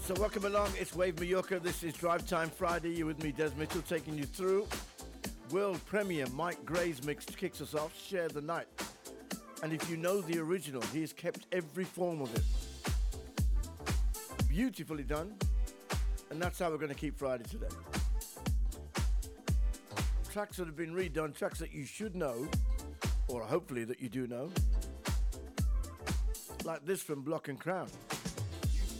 So welcome along, it's Wave Mallorca. This is Drive Time Friday. You're with me, Des Mitchell, taking you through. World premiere Mike Gray's mix kicks us off, Share the Night. And if you know the original, he has kept every form of it. Beautifully done. And that's how we're going to keep Friday today. Tracks that have been redone, tracks that you should know, or hopefully that you do know. Like this from Block and Crown.